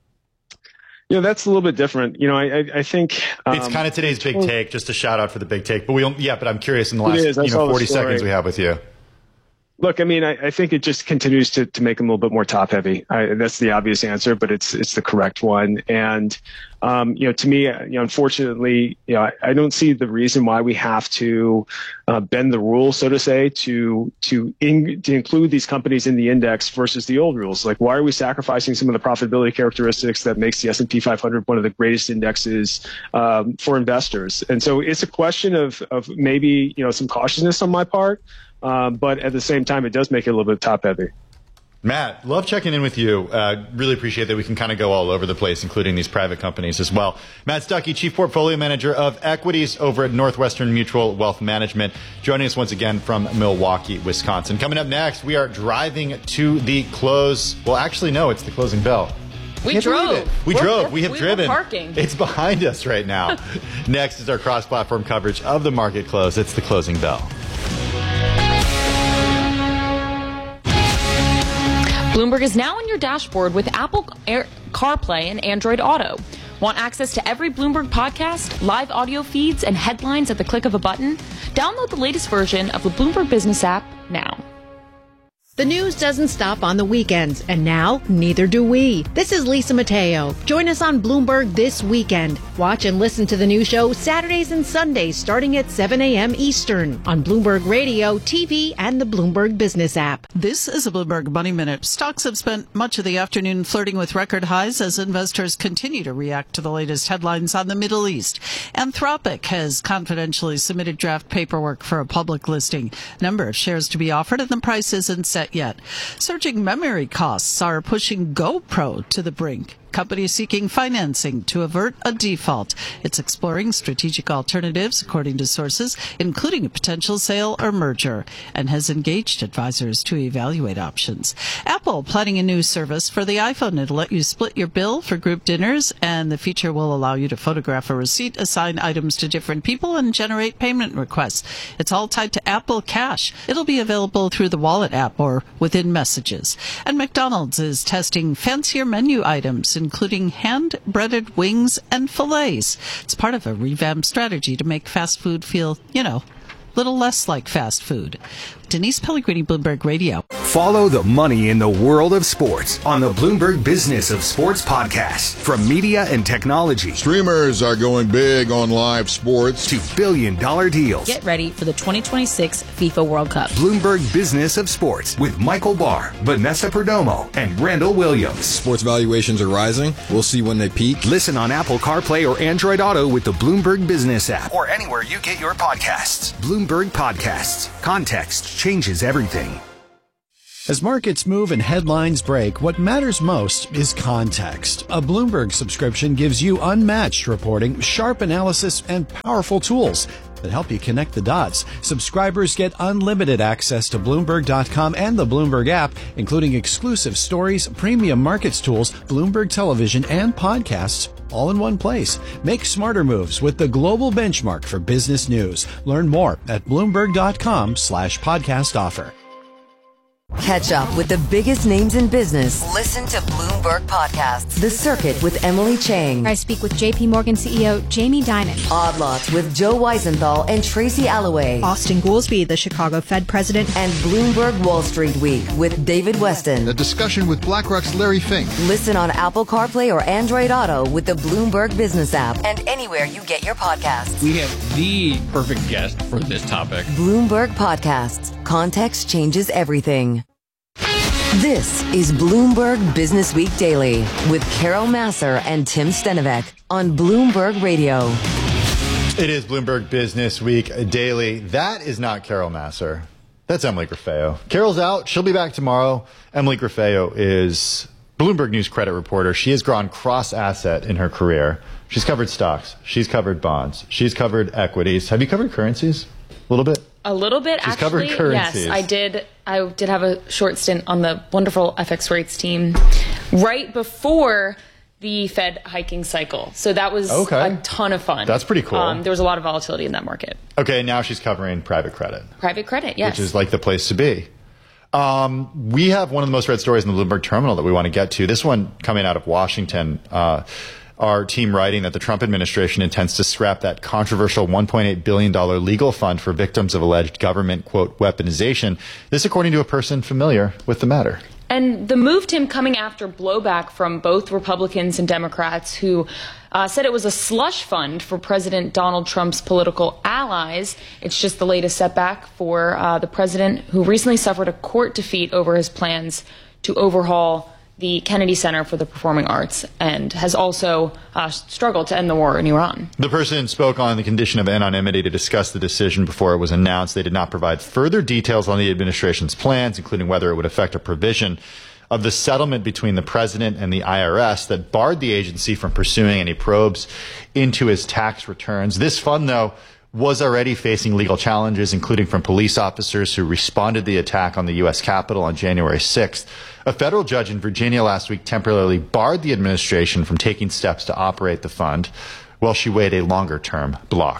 That's a little bit different. I think it's kind of today's big take. Just a shout out for the big take. But but I'm curious in the last 40 seconds we have with you. Look, I think it just continues to make them a little bit more top heavy. That's the obvious answer, but it's the correct one. And to me, unfortunately, I don't see the reason why we have to bend the rules, so to say, to include these companies in the index versus the old rules. Like, why are we sacrificing some of the profitability characteristics that makes the S&P 500 one of the greatest indexes for investors? And so it's a question of maybe some cautiousness on my part. But at the same time, it does make it a little bit top heavy. Matt, love checking in with you. Really appreciate that we can kind of go all over the place, including these private companies as well. Matt Stuckey, Chief Portfolio Manager of Equities over at Northwestern Mutual Wealth Management, joining us once again from Milwaukee, Wisconsin. Coming up next, we are driving to the close. Well, actually, no, it's the closing bell. We drove. We drove. We have driven. Parking. It's behind us right now. Next is our cross-platform coverage of the market close. It's the closing bell. Bloomberg is now on your dashboard with Apple CarPlay and Android Auto. Want access to every Bloomberg podcast, live audio feeds, and headlines at the click of a button? Download the latest version of the Bloomberg Business app now. The news doesn't stop on the weekends, and now neither do we. This is Lisa Mateo. Join us on Bloomberg this weekend. Watch and listen to the new show Saturdays and Sundays starting at 7 a.m. Eastern on Bloomberg Radio, TV, and the Bloomberg Business app. This is a Bloomberg Money Minute. Stocks have spent much of the afternoon flirting with record highs as investors continue to react to the latest headlines on the Middle East. Anthropic has confidentially submitted draft paperwork for a public listing. Number of shares to be offered and the price isn't set yet. Surging memory costs are pushing GoPro to the brink. Company seeking financing to avert a default. It's exploring strategic alternatives, according to sources, including a potential sale or merger, and has engaged advisors to evaluate options. Apple planning a new service for the iPhone. It'll let you split your bill for group dinners, and the feature will allow you to photograph a receipt, assign items to different people, and generate payment requests. It's all tied to Apple Cash. It'll be available through the Wallet app or within Messages. And McDonald's is testing fancier menu items, including hand-breaded wings and fillets. It's part of a revamped strategy to make fast food feel, a little less like fast food. Denise Pellegrini, Bloomberg Radio. Follow the money in the world of sports on the Bloomberg Business of Sports podcast. From media and technology. Streamers are going big on live sports. To billion-dollar deals. Get ready for the 2026 FIFA World Cup. Bloomberg Business of Sports with Michael Barr, Vanessa Perdomo, and Randall Williams. Sports valuations are rising. We'll see when they peak. Listen on Apple CarPlay or Android Auto with the Bloomberg Business app. Or anywhere you get your podcasts. Bloomberg Podcasts. Context changes everything. As markets move and headlines break, what matters most is context. A Bloomberg subscription gives you unmatched reporting, sharp analysis, and powerful tools that help you connect the dots. Subscribers get unlimited access to Bloomberg.com and the Bloomberg app, including exclusive stories, premium markets tools, Bloomberg television, and podcasts, all in one place. Make smarter moves with the global benchmark for business news. Learn more at Bloomberg.com/podcast offer. Catch up with the biggest names in business. Listen to Bloomberg Podcasts. The Circuit with Emily Chang. I speak with JP Morgan CEO Jamie Dimon. Odd Lots with Joe Weisenthal and Tracy Alloway. Austin Goolsbee, the Chicago Fed president. And Bloomberg Wall Street Week with David Weston. A discussion with BlackRock's Larry Fink. Listen on Apple CarPlay or Android Auto with the Bloomberg Business app and anywhere you get your podcasts. We have the perfect guest for this topic. Bloomberg Podcasts. Context changes everything. This is Bloomberg Business Week Daily with Carol Massar and Tim Stenovec on Bloomberg Radio. It is Bloomberg Business Week Daily. That is not Carol Massar. That's Emily Grafeo. Carol's out. She'll be back tomorrow. Emily Grafeo is Bloomberg News credit reporter. She has gone cross-asset in her career. She's covered stocks. She's covered bonds. She's covered equities. Have you covered currencies a little bit? A little bit, She's actually. covered currencies. Yes, I did have a short stint on the wonderful FX rates team right before the Fed hiking cycle. So that was a ton of fun. That's pretty cool. There was a lot of volatility in that market. Okay, now she's covering private credit. Private credit, yes. Which is like the place to be. We have one of the most read stories in the Bloomberg Terminal that we want to get to. This one coming out of Washington. Our team writing that the Trump administration intends to scrap that controversial $1.8 billion legal fund for victims of alleged government, quote, weaponization. This according to a person familiar with the matter. And the move, Tim, coming after blowback from both Republicans and Democrats who said it was a slush fund for President Donald Trump's political allies. It's just the latest setback for the president, who recently suffered a court defeat over his plans to overhaul the Kennedy Center for the Performing Arts, and has also struggled to end the war in Iran. The person spoke on the condition of anonymity to discuss the decision before it was announced. They did not provide further details on the administration's plans, including whether it would affect a provision of the settlement between the president and the IRS that barred the agency from pursuing any probes into his tax returns. This fund, though, was already facing legal challenges, including from police officers who responded to the attack on the U.S. Capitol on January 6th. A federal judge in Virginia last week temporarily barred the administration from taking steps to operate the fund while she weighed a longer-term block.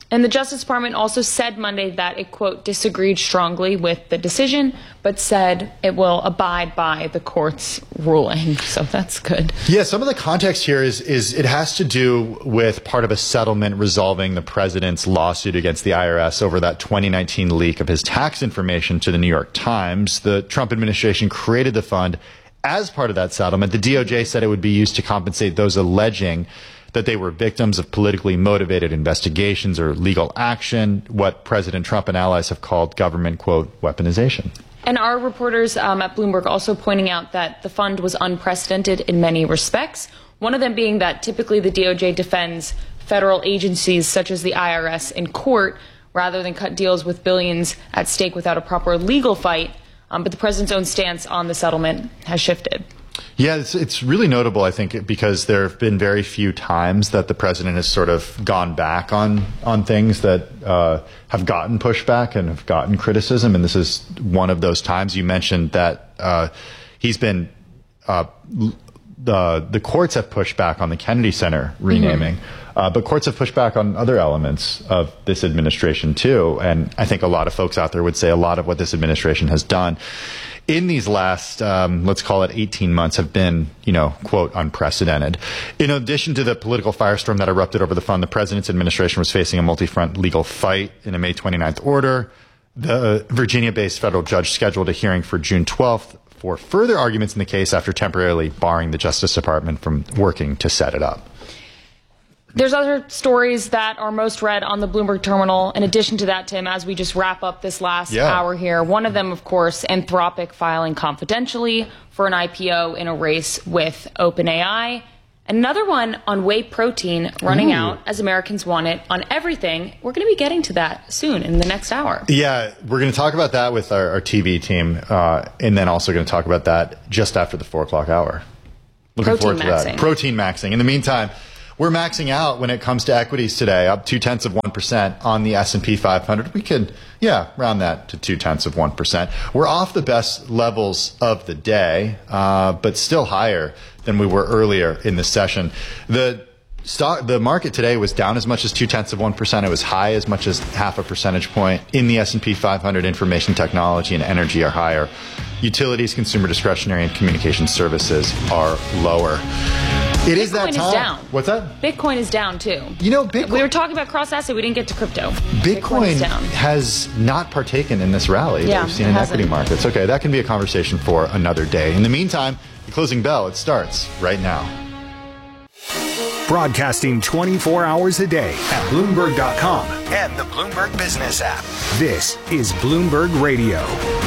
And the Justice Department also said Monday that it, quote, disagreed strongly with the decision, but said it will abide by the court's ruling. So that's good. Yeah, some of the context here is it has to do with part of a settlement resolving the president's lawsuit against the IRS over that 2019 leak of his tax information to the New York Times. The Trump administration created the fund as part of that settlement. The DOJ said it would be used to compensate those alleging that they were victims of politically motivated investigations or legal action, what President Trump and allies have called government, quote, weaponization. And our reporters at Bloomberg also pointing out that the fund was unprecedented in many respects, one of them being that typically the DOJ defends federal agencies such as the IRS in court rather than cut deals with billions at stake without a proper legal fight. But the president's own stance on the settlement has shifted. Yeah, it's really notable, I think, because there have been very few times that the president has sort of gone back on things that have gotten pushback and have gotten criticism. And this is one of those times. You mentioned that he's been the courts have pushed back on the Kennedy Center renaming, but courts have pushed back on other elements of this administration, too. And I think a lot of folks out there would say a lot of what this administration has done in these last, let's call it 18 months, have been, quote, unprecedented. In addition to the political firestorm that erupted over the fund, the president's administration was facing a multi-front legal fight in a May 29th order. The Virginia-based federal judge scheduled a hearing for June 12th for further arguments in the case after temporarily barring the Justice Department from working to set it up. There's other stories that are most read on the Bloomberg terminal. In addition to that, Tim, as we just wrap up this last hour here, one of them, of course, Anthropic filing confidentially for an IPO in a race with OpenAI. Another one on whey protein running out as Americans want it on everything. We're going to be getting to that soon in the next hour. Yeah, we're going to talk about that with our TV team, and then also going to talk about that just after the 4 o'clock hour. Looking forward to that. Protein maxing. In the meantime, we're maxing out when it comes to equities today, up 0.2% on the S&P 500. We could, round that to 0.2%. We're off the best levels of the day, but still higher than we were earlier in the session. The market today was down as much as 0.2%. It was high as much as 0.5 percentage point. In the S&P 500, information technology and energy are higher. Utilities, consumer discretionary, and communication services are lower. It is that time. Bitcoin is down. What's that? Bitcoin is down, too. Bitcoin. We were talking about cross-asset. We didn't get to crypto. Bitcoin has not partaken in this rally that we've seen in equity markets. Okay, that can be a conversation for another day. In the meantime, the closing bell, it starts right now. Broadcasting 24 hours a day at Bloomberg.com and the Bloomberg Business app. This is Bloomberg Radio.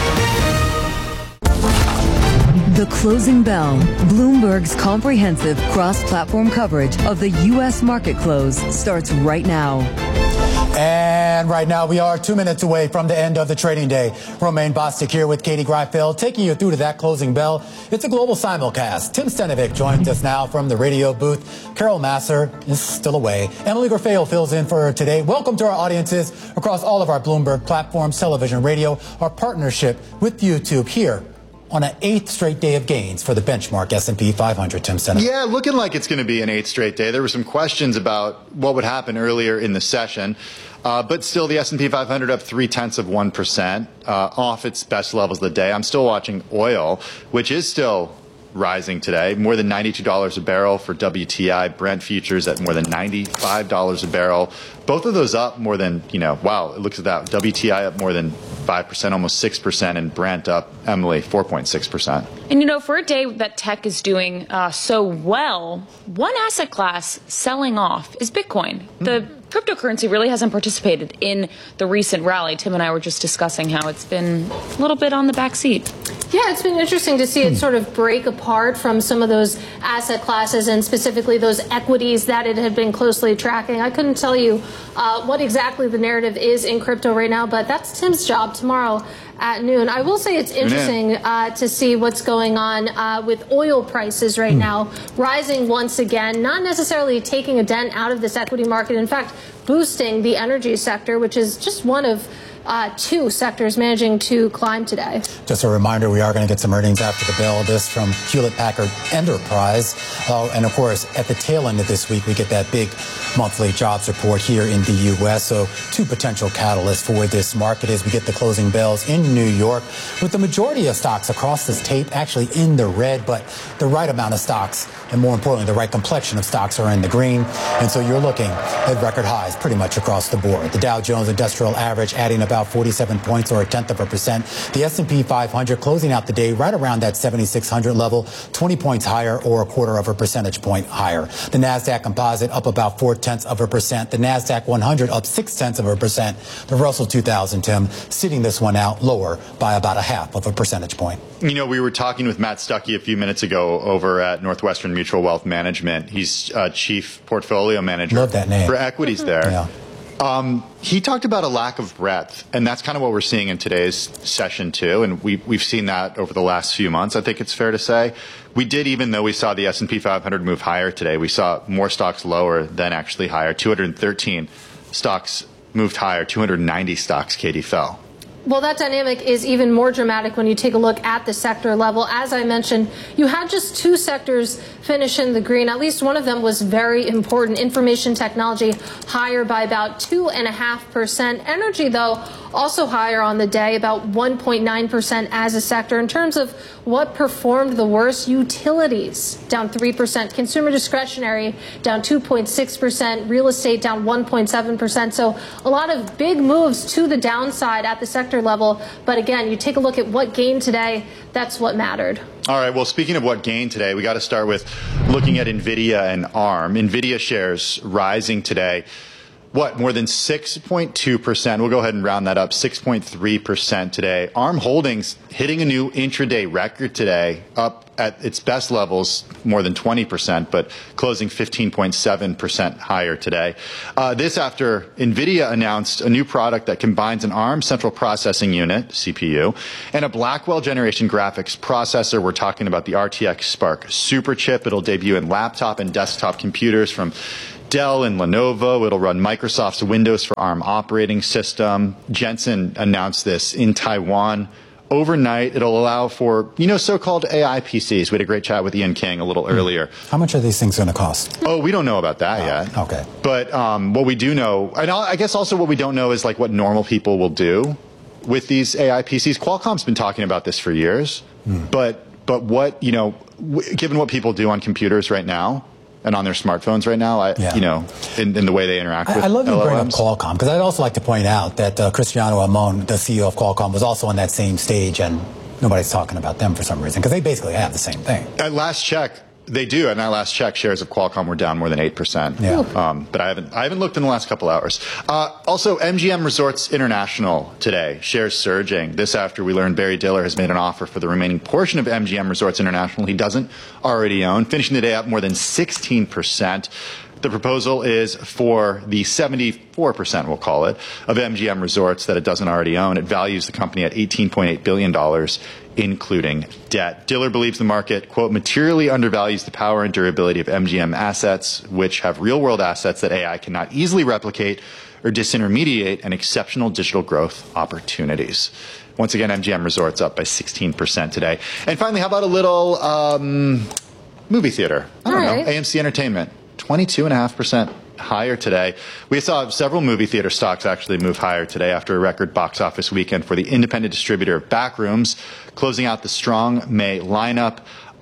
The Closing Bell, Bloomberg's comprehensive cross-platform coverage of the U.S. market close starts right now. And right now we are 2 minutes away from the end of the trading day. Romaine Bostick here with Katie Greifeld, taking you through to that closing bell. It's a global simulcast. Tim Stenovic joins us now from the radio booth. Carol Masser is still away. Emily Grafale fills in for her today. Welcome to our audiences across all of our Bloomberg platforms, television, radio, our partnership with YouTube here on an 8th straight day of gains for the benchmark S&P 500, Tim Stenovic. Yeah, looking like it's going to be an 8th straight day. There were some questions about what would happen earlier in the session. But still, the S&P 500 up 0.3%, off its best levels of the day. I'm still watching oil, which is still rising today, more than $92 a barrel for WTI. Brent futures at more than $95 a barrel. Both of those up more than, wow, it looks at that. WTI up more than 5%, almost 6%, and Brent up, Emily, 4.6%. And, for a day that tech is doing so well, one asset class selling off is Bitcoin. The cryptocurrency really hasn't participated in the recent rally. Tim and I were just discussing how it's been a little bit on the back seat. Yeah, it's been interesting to see it sort of break apart from some of those asset classes and specifically those equities that it had been closely tracking. I couldn't tell you what exactly the narrative is in crypto right now, but that's Tim's job tomorrow at noon. I will say it's interesting to see what's going on with oil prices right now, rising once again, not necessarily taking a dent out of this equity market. In fact, boosting the energy sector, which is just one of two sectors managing to climb today. Just a reminder, we are going to get some earnings after the bell. This from Hewlett-Packard Enterprise. And of course, at the tail end of this week, we get that big monthly jobs report here in the U.S. So two potential catalysts for this market as we get the closing bells in New York, with the majority of stocks across this tape actually in the red, but the right amount of stocks, and more importantly, the right complexion of stocks are in the green. And so you're looking at record highs pretty much across the board. The Dow Jones Industrial Average adding about 47 points or 0.1%. The S&P 500 closing out the day right around that 7,600 level, 20 points higher or 0.25 percentage point higher. The NASDAQ Composite up about 0.4%. The NASDAQ 100 up 0.6%. The Russell 2000, Tim, sitting this one out lower by about 0.5 percentage point. You know, we were talking with Matt Stuckey a few minutes ago over at Northwestern Mutual Wealth Management. He's chief portfolio manager. Love that name. For equities there. Yeah. He talked about a lack of breadth, and that's kind of what we're seeing in today's session too, and we've seen that over the last few months, I think it's fair to say. We did, even though we saw the S&P 500 move higher today, we saw more stocks lower than actually higher. 213 stocks moved higher, 290 stocks, Katie, fell. Well, that dynamic is even more dramatic when you take a look at the sector level. As I mentioned, you had just two sectors finish in the green. At least one of them was very important. Information technology higher by about 2.5%. Energy, though, also higher on the day, about 1.9% as a sector. In terms of what performed the worst, utilities down 3%, consumer discretionary down 2.6%, real estate down 1.7%. So a lot of big moves to the downside at the sector level. But again, you take a look at what gained today, that's what mattered. All right, well, speaking of what gained today, we got to start with looking at NVIDIA and ARM. NVIDIA shares rising today. What, more than 6.2%? We'll go ahead and round that up, 6.3% today. ARM Holdings hitting a new intraday record today, up at its best levels, more than 20%, but closing 15.7% higher today. This after NVIDIA announced a new product that combines an ARM central processing unit, CPU, and a Blackwell generation graphics processor. We're talking about the RTX Spark Superchip. It'll debut in laptop and desktop computers from Dell and Lenovo. It'll run Microsoft's Windows for ARM operating system. Jensen announced this in Taiwan overnight. It'll allow for, so-called AI PCs. We had a great chat with Ian King a little earlier. How much are these things going to cost? Oh, we don't know about that yet. Okay. But what we do know, and I guess also what we don't know is like what normal people will do with these AI PCs. Qualcomm's been talking about this for years. But what, given what people do on computers right now, and on their smartphones right now, in the way they interact with I love you LLMs. bring up Qualcomm, because I'd also like to point out that Cristiano Amon, the CEO of Qualcomm, was also on that same stage, and nobody's talking about them for some reason, because they basically have the same thing. At last check, they do. And at last check, shares of Qualcomm were down more than 8%. Yeah. But I haven't looked in the last couple hours. Also, MGM Resorts International today, shares surging. This after we learned Barry Diller has made an offer for the remaining portion of MGM Resorts International he doesn't already own, finishing the day up more than 16%. The proposal is for the 74%, we'll call it, of MGM Resorts that it doesn't already own. It values the company at $18.8 billion, including debt. Diller believes the market, quote, materially undervalues the power and durability of MGM assets, which have real-world assets that AI cannot easily replicate or disintermediate, and exceptional digital growth opportunities. Once again, MGM Resorts up by 16% today. And finally, how about a little movie theater? I don't know, AMC Entertainment. 22.5% higher today. We saw several movie theater stocks actually move higher today after a record box office weekend for the independent distributor Backrooms, closing out the strong May lineup.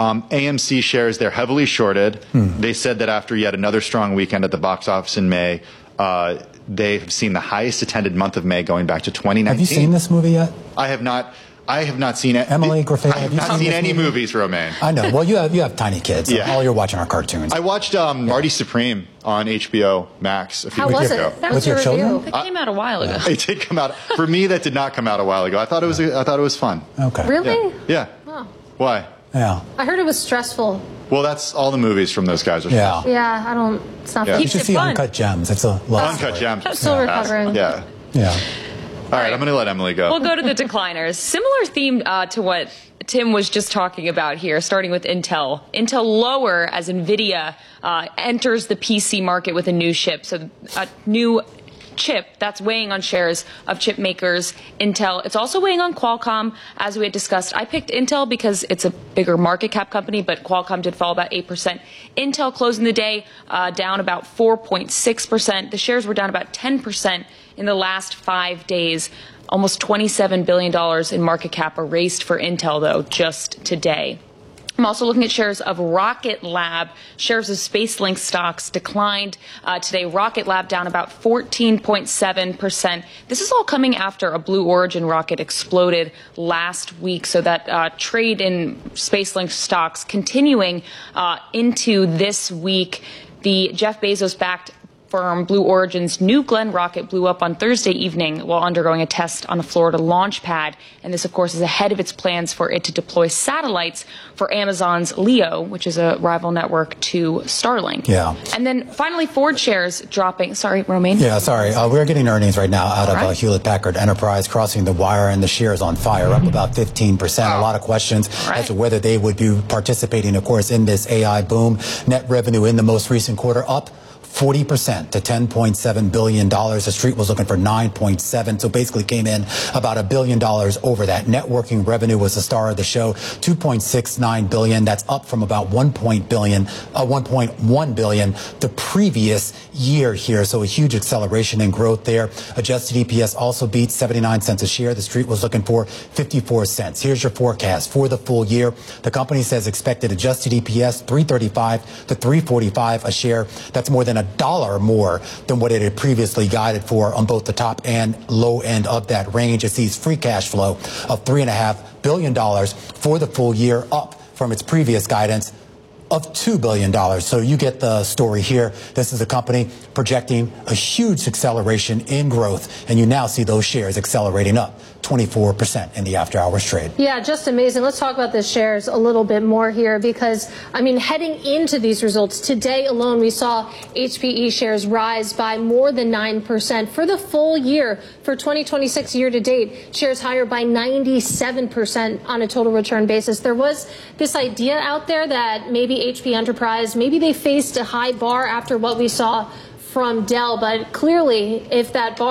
AMC shares, they're heavily shorted. They said that after yet another strong weekend at the box office in May, they've seen the highest attended month of May going back to 2019. Have you seen this movie yet? I have not. I have not seen it. Emily Griffith, I have not seen any movies, Romaine. I know. Well, you have tiny kids. So all you're watching are cartoons. I watched Marty Supreme on HBO Max a few weeks ago. That was your children? That came out a while ago. It did come out. For me, that did not come out a while ago. I thought it was fun. Okay. Really? Yeah. Oh. Why? Yeah. I heard it was stressful. Well, that's all the movies from those guys are. Yeah. Yeah, it's not You should see Uncut Gems. It's a love Uncut Gems. I'm still recovering. Yeah. Yeah. All right, I'm going to let Emily go. We'll go to the decliners. Similar theme to what Tim was just talking about here, starting with Intel. Intel lower as NVIDIA enters the PC market with a new chip. So a new chip. That's weighing on shares of chip makers Intel. It's also weighing on Qualcomm, as we had discussed. I picked Intel because it's a bigger market cap company, but Qualcomm did fall about 8%. Intel closing the day down about 4.6%. The shares were down about 10% in the last 5 days. Almost $27 billion in market cap erased for Intel, though, just today. I'm also looking at shares of Rocket Lab. Shares of SpaceLink stocks declined today. Rocket Lab down about 14.7%. This is all coming after a Blue Origin rocket exploded last week. So that trade in SpaceLink stocks continuing into this week. The Jeff Bezos-backed firm Blue Origin's New Glenn rocket blew up on Thursday evening while undergoing a test on a Florida launch pad. And this, of course, is ahead of its plans for it to deploy satellites for Amazon's LEO, which is a rival network to Starlink. Yeah. And then finally, Ford shares dropping. Sorry, Romaine. Yeah, sorry. We're getting earnings right now out of Hewlett-Packard Enterprise crossing the wire, and the shares on fire, up about 15%. A lot of questions as to whether they would be participating, of course, in this AI boom. Net revenue in the most recent quarter up 40% to $10.7 billion. The street was looking for 9.7, so basically came in about $1 billion over that. Networking revenue was the star of the show, $2.69 billion. That's up from about $1.1 billion the previous year here. So a huge acceleration in growth there. Adjusted EPS also beat 79 cents a share. The street was looking for 54 cents. Here's your forecast for the full year. The company says expected adjusted EPS $3.35 to $3.45 a share. That's more than $1 more than what it had previously guided for on both the top and low end of that range. It sees free cash flow of $3.5 billion for the full year, up from its previous guidance of $2 billion. So you get the story here. This is a company projecting a huge acceleration in growth, and you now see those shares accelerating up 24% in the after hours trade. Yeah, just amazing. Let's talk about the shares a little bit more here because, I mean, heading into these results, today alone we saw HPE shares rise by more than 9%. For the full year, for 2026 year to date, shares higher by 97% on a total return basis. There was this idea out there that maybe HP Enterprise, maybe they faced a high bar after what we saw from Dell, but clearly if that bar